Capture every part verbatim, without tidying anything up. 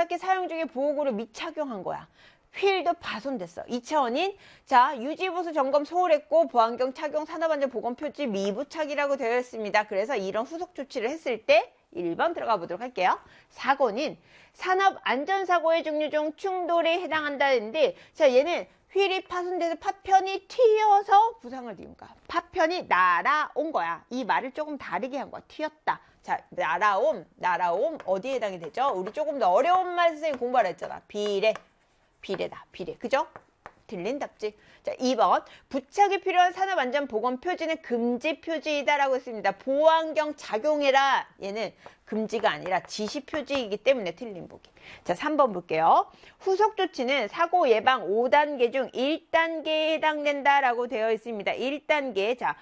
우연찮게 사용 중에 보호구를 미착용한 거야. 휠도 파손됐어. 이 차 원인, 자, 유지보수 점검 소홀했고 보안경 착용 산업안전보건 표지 미부착이라고 되어 있습니다. 그래서 이런 후속 조치를 했을 때 일 번 들어가 보도록 할게요. 사고는 산업안전사고의 종류 중 충돌에 해당한다 했는데, 자, 얘는 휠이 파손돼서 파편이 튀어서 부상을 입은 거야. 파편이 날아온 거야. 이 말을 조금 다르게 한 거야. 튀었다. 자, 날아옴, 날아옴 어디에 해당이 되죠? 우리 조금 더 어려운 말 선생님 공부하라 했잖아. 비례, 비례다, 비례. 그죠? 틀린 답지. 자, 이 번 부착이 필요한 산업안전보건 표지는 금지 표지이다라고 했습니다. 보안경 착용해라. 얘는 금지가 아니라 지시 표지이기 때문에 틀린 보기. 자, 삼 번 볼게요. 후속 조치는 사고 예방 오 단계 중 일 단계에 해당된다라고 되어 있습니다. 일 단계. 자,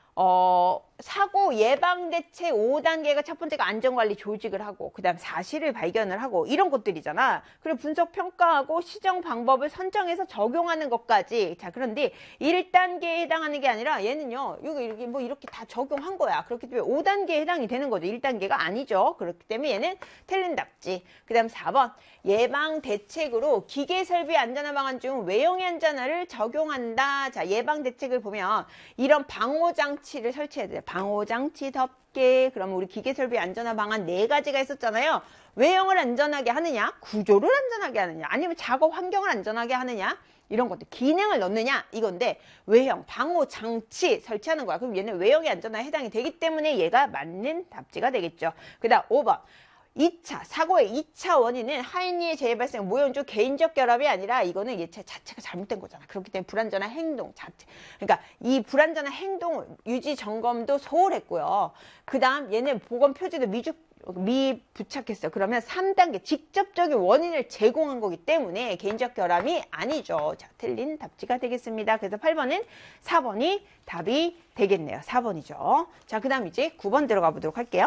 어, 사고 예방 대책 오 단계가 첫 번째가 안전관리 조직을 하고, 그 다음 사실을 발견을 하고, 이런 것들이잖아. 그리고 분석 평가하고 시정 방법을 선정해서 적용하는 것까지. 자, 그런데 일 단계에 해당하는 게 아니라 얘는요, 이거 이렇게 뭐 이렇게 다 적용한 거야. 그렇기 때문에 오 단계에 해당이 되는 거죠. 일 단계가 아니죠. 그렇기 때문에 얘는 틀린 답지. 그 다음 사 번 예방 대책으로 기계 설비 안전화 방안 중 외형의 안전화를 적용한다. 자, 예방 대책을 보면 이런 방호 장치를 설치해야 돼요. 방호 장치 덮개. 그러면 우리 기계 설비 안전화 방안 네 가지가 있었잖아요. 외형을 안전하게 하느냐, 구조를 안전하게 하느냐, 아니면 작업 환경을 안전하게 하느냐, 이런 것들 기능을 넣느냐 이건데, 외형 방호 장치 설치하는 거야. 그럼 얘는 외형의 안전화에 해당이 되기 때문에 얘가 맞는 답지가 되겠죠. 그 다음 오 번 이 차 사고의 이 차 원인은 하인리의 재발생 무연주 개인적 결합이 아니라 이거는 얘 자체가 잘못된 거잖아. 그렇기 때문에 불안전한 행동 자체, 그러니까 이 불안전한 행동 유지 점검도 소홀했고요. 그 다음 얘는 보건 표지도 미주 미부착했어요. 그러면 삼 단계 직접적인 원인을 제공한 거기 때문에 개인적 결함이 아니죠. 자, 틀린 답지가 되겠습니다. 그래서 팔 번은 사 번이 답이 되겠네요. 사 번이죠. 자, 그 다음 이제 구 번 들어가 보도록 할게요.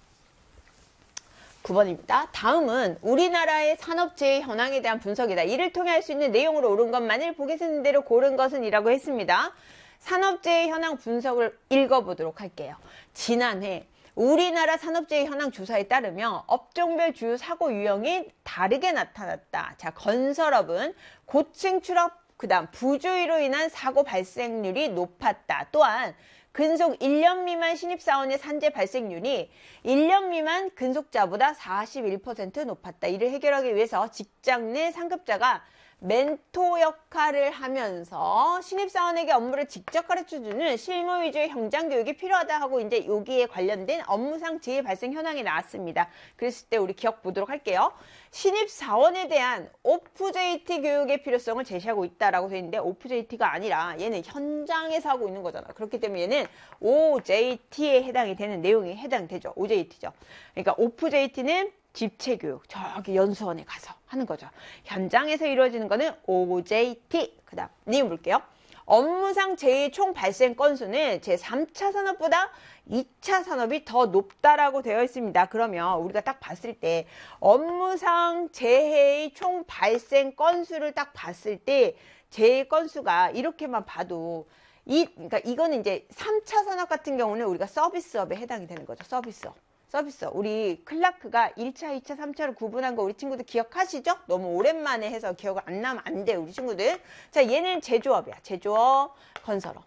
구 번입니다. 다음은 우리나라의 산업재해 현황에 대한 분석이다. 이를 통해 할 수 있는 내용으로 옳은 것만을 보기 쓰는 대로 고른 것은 이라고 했습니다. 산업재해 현황 분석을 읽어보도록 할게요. 지난해 우리나라 산업재해 현황 조사에 따르면 업종별 주요 사고 유형이 다르게 나타났다. 자, 건설업은 고층 추락, 그 다음 부주의로 인한 사고 발생률이 높았다. 또한 근속 일 년 미만 신입사원의 산재 발생률이 일 년 미만 근속자보다 사십일 퍼센트 높았다. 이를 해결하기 위해서 직장 내 상급자가 멘토 역할을 하면서 신입사원에게 업무를 직접 가르쳐주는 실무 위주의 현장 교육이 필요하다 하고 이제 여기에 관련된 업무상 재해 발생 현황이 나왔습니다. 그랬을 때 우리 기억 보도록 할게요. 신입사원에 대한 오프제이티 교육의 필요성을 제시하고 있다라고 되어 있는데, 오프제이티가 아니라 얘는 현장에서 하고 있는 거잖아. 그렇기 때문에 얘는 오제이티에 해당이 되는 내용이 해당되죠. 오제이티죠. 그러니까 오프제이티는 집체교육, 저기 연수원에 가서 하는 거죠. 현장에서 이루어지는 거는 오제이티. 그 다음 니은 볼게요. 업무상 재해 총 발생 건수는 제삼 차 산업보다 이 차 산업이 더 높다라고 되어 있습니다. 그러면 우리가 딱 봤을 때 업무상 재해의 총 발생 건수를 딱 봤을 때 재해 건수가 이렇게만 봐도 이, 그러니까 이거는 이제 삼 차 산업 같은 경우는 우리가 서비스업에 해당이 되는 거죠. 서비스업. 서비스. 우리 클라크가 일 차, 이 차, 삼 차로 구분한 거 우리 친구들 기억하시죠? 너무 오랜만에 해서 기억 안 나면 안 돼, 우리 친구들. 자, 얘는 제조업이야. 제조업, 건설업.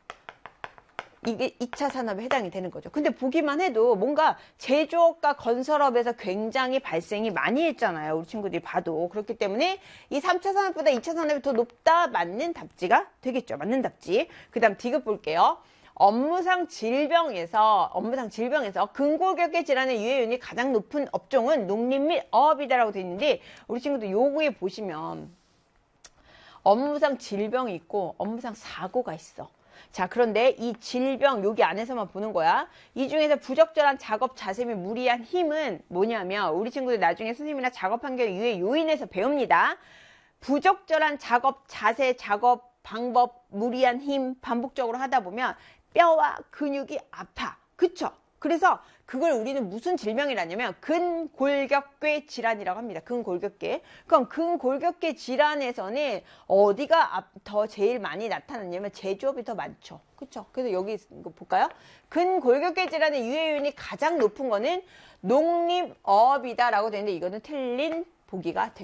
이게 이 차 산업에 해당이 되는 거죠. 근데 보기만 해도 뭔가 제조업과 건설업에서 굉장히 발생이 많이 했잖아요. 우리 친구들이 봐도. 그렇기 때문에 이 삼 차 산업보다 이 차 산업이 더 높다. 맞는 답지가 되겠죠. 맞는 답지. 그 다음 디귿 볼게요. 업무상 질병에서 업무상 질병에서 근골격계 질환의 유해율이 가장 높은 업종은 농림 및 어업이다라고 되어 있는데, 우리 친구들 요거에 보시면 업무상 질병이 있고 업무상 사고가 있어. 자, 그런데 이 질병 여기 안에서만 보는 거야. 이 중에서 부적절한 작업 자세 및 무리한 힘은 뭐냐면, 우리 친구들 나중에 선생님이나 작업 환경 유해 요인에서 배웁니다. 부적절한 작업 자세, 작업 방법, 무리한 힘 반복적으로 하다 보면 뼈와 근육이 아파. 그쵸? 그래서 그걸 우리는 무슨 질병이라냐면 근골격계 질환이라고 합니다. 근골격계. 그럼 근골격계 질환에서는 어디가 더 제일 많이 나타났냐면 제조업이 더 많죠. 그쵸? 그래서 여기 이거 볼까요? 근골격계 질환의 유해율이 가장 높은 거는 농림어업이다라고 되는데, 이거는 틀린 보기가 됩니다.